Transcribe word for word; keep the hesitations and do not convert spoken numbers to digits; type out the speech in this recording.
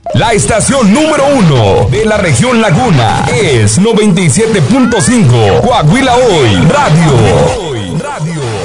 La estación número uno de la región Laguna es noventa y siete punto cinco Coahuila Hoy Radio. Hoy Radio.